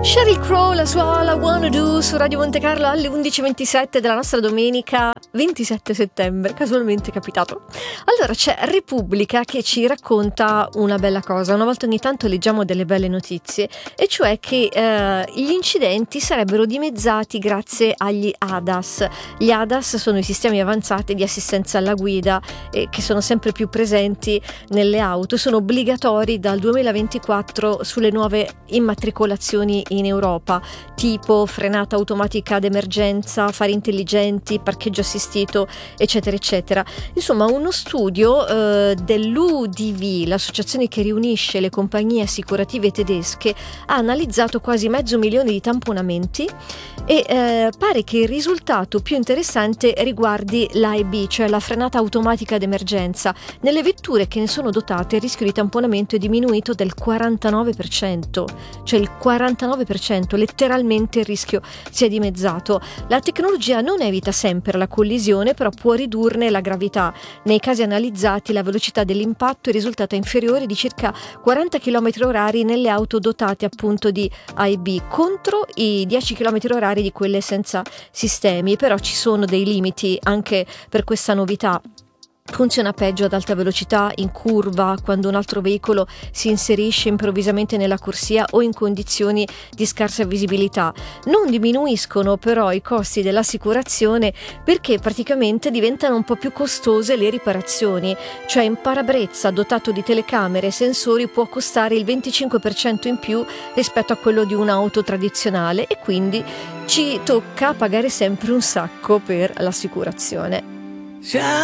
Sheryl Crow, la sua All I Wanna Do su Radio Monte Carlo alle 11:27 della nostra domenica 27 settembre, casualmente capitato. Allora c'è Repubblica che ci racconta una bella cosa, una volta ogni tanto leggiamo delle belle notizie, e cioè che gli incidenti sarebbero dimezzati grazie agli ADAS. Gli ADAS sono i sistemi avanzati di assistenza alla guida che sono sempre più presenti nelle auto, sono obbligatori dal 2024 sulle nuove immatricolazioni in Europa, tipo frenata automatica d'emergenza, fari intelligenti, parcheggio assistito, eccetera eccetera. Insomma, uno studio dell'UDV, l'associazione che riunisce le compagnie assicurative tedesche, ha analizzato quasi 500.000 di tamponamenti e pare che il risultato più interessante riguardi l'AEB, cioè la frenata automatica d'emergenza. Nelle vetture che ne sono dotate il rischio di tamponamento è diminuito del 49%, cioè il 49%, letteralmente il rischio si è dimezzato. La tecnologia non evita sempre la collisione, però può ridurne la gravità. Nei casi analizzati la velocità dell'impatto è risultata inferiore di circa 40 km/h nelle auto dotate appunto di AEB contro i 10 km/h di quelle senza sistemi, però ci sono dei limiti anche per questa novità. Funziona peggio ad alta velocità, in curva, quando un altro veicolo si inserisce improvvisamente nella corsia o in condizioni di scarsa visibilità. Non diminuiscono però i costi dell'assicurazione perché praticamente diventano un po' più costose le riparazioni, cioè un parabrezza dotato di telecamere e sensori può costare il 25% in più rispetto a quello di un'auto tradizionale e quindi ci tocca pagare sempre un sacco per l'assicurazione.